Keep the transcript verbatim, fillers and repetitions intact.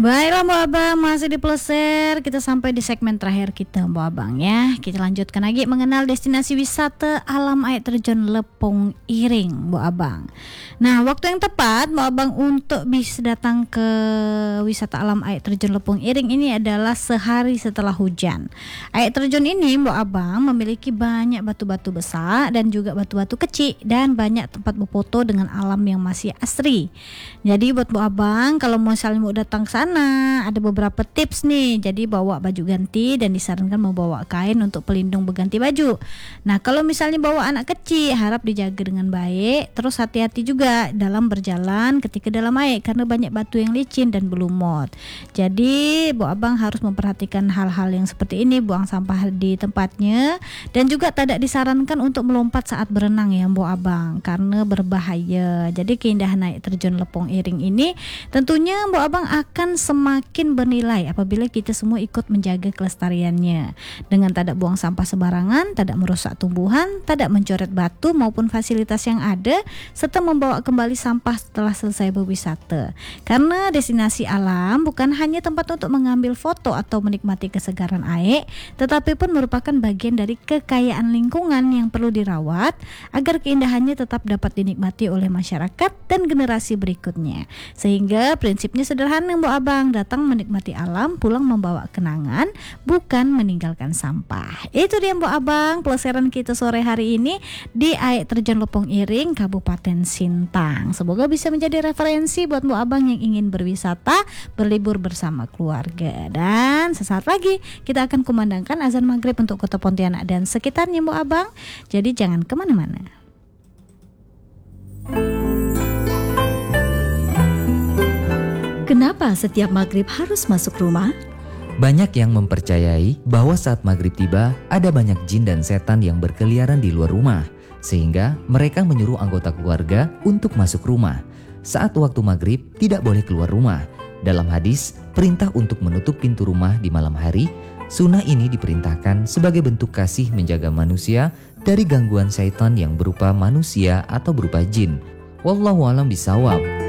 Baiklah Mbak Abang, masih di Pleser. Kita sampai di segmen terakhir kita Mbak Abang ya. Kita lanjutkan lagi mengenal destinasi wisata alam air terjun Lepung Iring Mbak Abang. Nah, waktu yang tepat Mbak Abang untuk bisa datang ke wisata alam air terjun Lepung Iring ini adalah sehari setelah hujan. Air terjun ini Mbak Abang memiliki banyak batu-batu besar dan juga batu-batu kecil dan banyak tempat berfoto dengan alam yang masih asri. Jadi buat Mbak Abang kalau mau misalnya mau datang ke sana, ada beberapa tips nih. Jadi bawa baju ganti dan disarankan membawa kain untuk pelindung berganti baju. Nah, kalau misalnya bawa anak kecil harap dijaga dengan baik. Terus hati-hati juga dalam berjalan ketika dalam air karena banyak batu yang licin dan berlumut. Jadi Bu Abang harus memperhatikan hal-hal yang seperti ini, buang sampah di tempatnya dan juga tidak disarankan untuk melompat saat berenang ya Bu Abang karena berbahaya. Jadi keindahan air terjun Lepung Iring ini tentunya Bu Abang akan semakin bernilai apabila kita semua ikut menjaga kelestariannya dengan tidak buang sampah sembarangan, tidak merusak tumbuhan, tidak mencoret batu maupun fasilitas yang ada, serta membawa kembali sampah setelah selesai berwisata. Karena destinasi alam bukan hanya tempat untuk mengambil foto atau menikmati kesegaran air, tetapi pun merupakan bagian dari kekayaan lingkungan yang perlu dirawat agar keindahannya tetap dapat dinikmati oleh masyarakat dan generasi berikutnya. Sehingga prinsipnya sederhana Bu Abang, datang menikmati alam, pulang membawa kenangan, bukan meninggalkan sampah. Itu dia Bu Abang, peleseran kita sore hari ini di air terjun Lepung Iring, Kabupaten Sintang. Semoga bisa menjadi referensi buat Bu Abang yang ingin berwisata, berlibur bersama keluarga. Dan sesaat lagi kita akan kumandangkan azan maghrib untuk Kota Pontianak dan sekitarnya Bu Abang. Jadi jangan kemana-mana. Kenapa setiap maghrib harus masuk rumah? Banyak yang mempercayai bahwa saat maghrib tiba, ada banyak jin dan setan yang berkeliaran di luar rumah, sehingga mereka menyuruh anggota keluarga untuk masuk rumah. Saat waktu maghrib, tidak boleh keluar rumah. Dalam hadis, perintah untuk menutup pintu rumah di malam hari, sunnah ini diperintahkan sebagai bentuk kasih menjaga manusia dari gangguan syaitan yang berupa manusia atau berupa jin. Wallahu a'lam bishawab.